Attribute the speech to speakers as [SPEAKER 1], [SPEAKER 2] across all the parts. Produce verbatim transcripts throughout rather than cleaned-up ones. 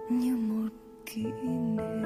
[SPEAKER 1] như một kỷ niệm.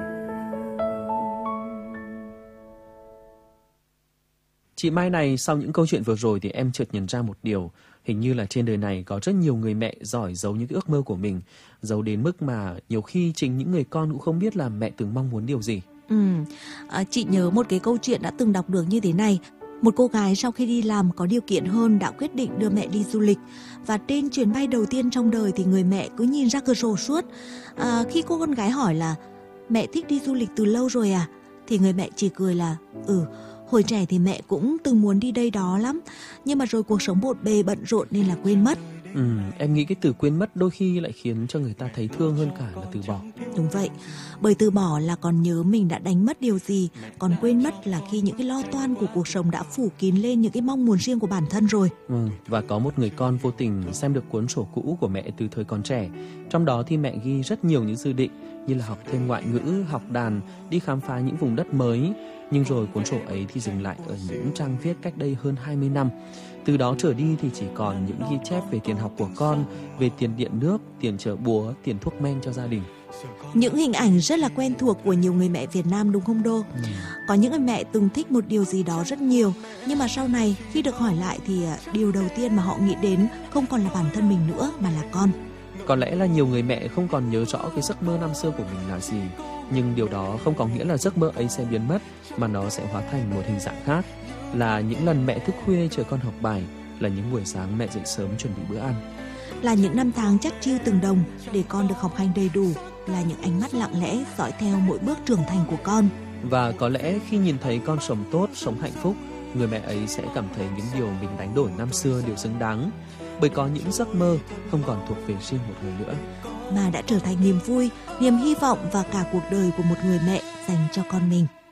[SPEAKER 2] Chị Mai này, sau những câu chuyện vừa rồi thì em chợt nhận ra một điều. Hình như là trên đời này có rất nhiều người mẹ giỏi giấu những cái ước mơ của mình, giấu đến mức mà nhiều khi chính những người con cũng không biết là mẹ từng mong muốn điều gì.
[SPEAKER 3] Ừ, à, chị nhớ một cái câu chuyện đã từng đọc được như thế này. Một cô gái sau khi đi làm có điều kiện hơn đã quyết định đưa mẹ đi du lịch. Và trên chuyến bay đầu tiên trong đời thì người mẹ cứ nhìn ra cửa sổ suốt. À, khi cô con gái hỏi là mẹ thích đi du lịch từ lâu rồi à? Thì người mẹ chỉ cười là ừ, hồi trẻ thì mẹ cũng từng muốn đi đây đó lắm, nhưng mà rồi cuộc sống bộn bề bận rộn nên là quên mất.
[SPEAKER 2] Ừ, em nghĩ cái từ quên mất đôi khi lại khiến cho người ta thấy thương hơn cả là từ bỏ.
[SPEAKER 3] Đúng vậy, bởi từ bỏ là còn nhớ mình đã đánh mất điều gì, còn quên mất là khi những cái lo toan của cuộc sống đã phủ kín lên những cái mong muốn riêng của bản thân rồi.
[SPEAKER 2] Ừ, và có một người con vô tình xem được cuốn sổ cũ của mẹ từ thời còn trẻ. Trong đó thì mẹ ghi rất nhiều những dự định như là học thêm ngoại ngữ, học đàn, đi khám phá những vùng đất mới. Nhưng rồi cuốn sổ ấy thì dừng lại ở những trang viết cách đây hơn hai mươi năm. Từ đó trở đi thì chỉ còn những ghi chép về tiền học của con, về tiền điện nước, tiền chợ búa, tiền thuốc men cho gia đình.
[SPEAKER 3] Những hình ảnh rất là quen thuộc của nhiều người mẹ Việt Nam đúng không Đô? Ừ. Có những người mẹ từng thích một điều gì đó rất nhiều, nhưng mà sau này khi được hỏi lại thì điều đầu tiên mà họ nghĩ đến không còn là bản thân mình nữa mà là con.
[SPEAKER 2] Có lẽ là nhiều người mẹ không còn nhớ rõ cái giấc mơ năm xưa của mình là gì, nhưng điều đó không có nghĩa là giấc mơ ấy sẽ biến mất, mà nó sẽ hóa thành một hình dạng khác. Là những lần mẹ thức khuya chờ con học bài, là những buổi sáng mẹ dậy sớm chuẩn bị bữa ăn,
[SPEAKER 3] là những năm tháng chắc chiu từng đồng để con được học hành đầy đủ, là những ánh mắt lặng lẽ dõi theo mỗi bước trưởng thành của con.
[SPEAKER 2] Và có lẽ khi nhìn thấy con sống tốt, sống hạnh phúc, người mẹ ấy sẽ cảm thấy những điều mình đánh đổi năm xưa đều xứng đáng, bởi có những giấc mơ không còn thuộc về riêng một người nữa,
[SPEAKER 3] mà đã trở thành niềm vui, niềm hy vọng và cả cuộc đời của một người mẹ dành cho con mình.